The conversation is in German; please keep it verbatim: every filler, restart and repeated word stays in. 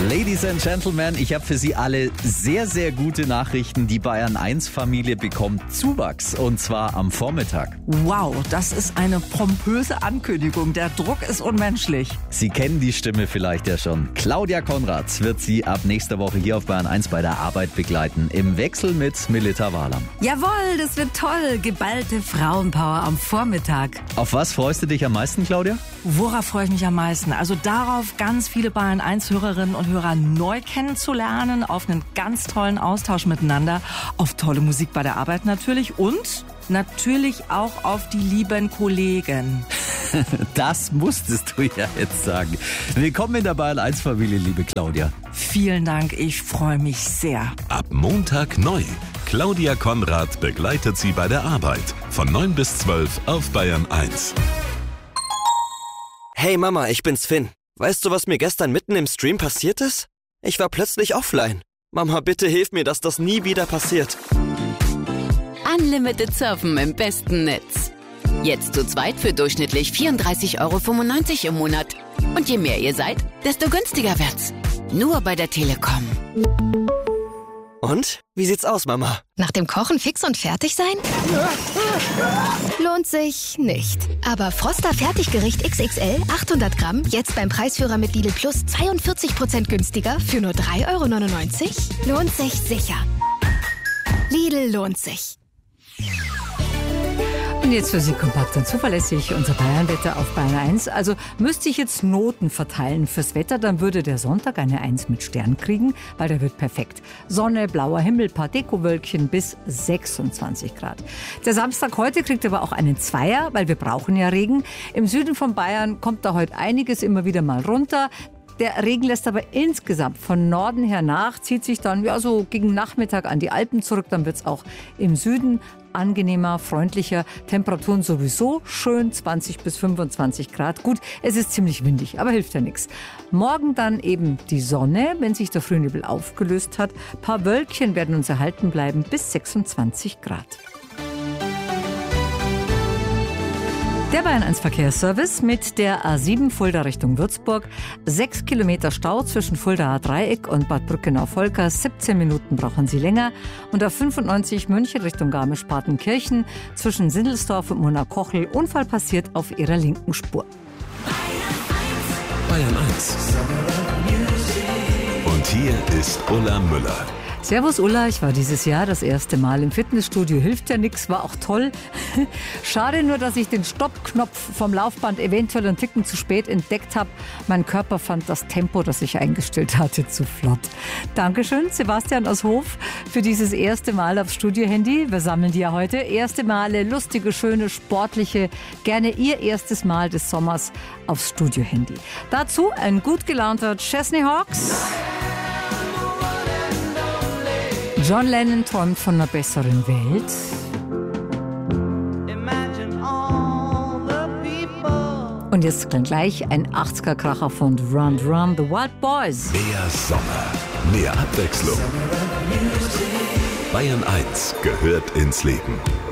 Ladies and Gentlemen, ich habe für Sie alle sehr, sehr gute Nachrichten. Die Bayern eins Familie bekommt Zuwachs und zwar am Vormittag. Wow, das ist eine pompöse Ankündigung. Der Druck ist unmenschlich. Sie kennen die Stimme vielleicht ja schon. Claudia Konrad wird Sie ab nächster Woche hier auf Bayern eins bei der Arbeit begleiten. Im Wechsel mit Melita Wahlam. Jawohl, das wird toll. Geballte Frauenpower am Vormittag. Auf was freust du dich am meisten, Claudia? Worauf freue ich mich am meisten? Also darauf, ganz viele Bayern eins Hörerinnen und Hörer neu kennenzulernen, auf einen ganz tollen Austausch miteinander, auf tolle Musik bei der Arbeit natürlich und natürlich auch auf die lieben Kollegen. Das musstest du ja jetzt sagen. Willkommen in der Bayern eins Familie, liebe Claudia. Vielen Dank, ich freue mich sehr. Ab Montag neu. Claudia Konrad begleitet Sie bei der Arbeit von neun bis zwölf auf Bayern eins. Hey Mama, ich bin's Finn. Weißt du, was mir gestern mitten im Stream passiert ist? Ich war plötzlich offline. Mama, bitte hilf mir, dass das nie wieder passiert. Unlimited Surfen im besten Netz. Jetzt zu zweit für durchschnittlich vierunddreißig Euro fünfundneunzig im Monat. Und je mehr ihr seid, desto günstiger wird's. Nur bei der Telekom. Und? Wie sieht's aus, Mama? Nach dem Kochen fix und fertig sein? Lohnt sich nicht. Aber Froster Fertiggericht X X L achthundert Gramm jetzt beim Preisführer mit Lidl Plus zweiundvierzig Prozent günstiger für nur drei Euro neunundneunzig? Lohnt sich sicher. Lidl lohnt sich. Und jetzt für Sie kompakt und zuverlässig unser Bayernwetter auf Bayern eins. Also müsste ich jetzt Noten verteilen fürs Wetter, dann würde der Sonntag eine eins mit Stern kriegen, weil der wird perfekt. Sonne, blauer Himmel, paar Dekowölkchen bis sechsundzwanzig Grad. Der Samstag heute kriegt aber auch einen Zweier, weil wir brauchen ja Regen. Im Süden von Bayern kommt da heute einiges immer wieder mal runter. Der Regen lässt aber insgesamt von Norden her nach, zieht sich dann ja so gegen Nachmittag an die Alpen zurück. Dann wird es auch im Süden angenehmer, freundlicher. Temperaturen sowieso schön, zwanzig bis fünfundzwanzig Grad. Gut, es ist ziemlich windig, aber hilft ja nichts. Morgen dann eben die Sonne, wenn sich der Frühnebel aufgelöst hat. Ein paar Wölkchen werden uns erhalten bleiben bis sechsundzwanzig Grad. Der Bayern eins Verkehrsservice mit der A sieben Fulda Richtung Würzburg. Sechs Kilometer Stau zwischen Fuldaer Dreieck und Bad Brückenau-Volker. siebzehn Minuten brauchen Sie länger. Und A fünfundneunzig München Richtung Garmisch-Partenkirchen zwischen Sindelsdorf und Murnau-Kochel. Unfall passiert auf Ihrer linken Spur. Bayern eins. Und hier ist Ulla Müller. Servus Ulla, ich war dieses Jahr das erste Mal im Fitnessstudio. Hilft ja nichts, war auch toll. Schade nur, dass ich den Stoppknopf vom Laufband eventuell einen Ticken zu spät entdeckt habe. Mein Körper fand das Tempo, das ich eingestellt hatte, zu flott. Dankeschön, Sebastian aus Hof, für dieses erste Mal aufs Studio-Handy. Wir sammeln die ja heute. Erste Male, lustige, schöne, sportliche, gerne Ihr erstes Mal des Sommers aufs Studio-Handy. Dazu ein gut gelaunter Chesney Hawks. John Lennon träumt von einer besseren Welt. Und jetzt gleich ein achtziger-Kracher von Run Run, The Wild Boys. Mehr Sommer, mehr Abwechslung. Bayern eins gehört ins Leben.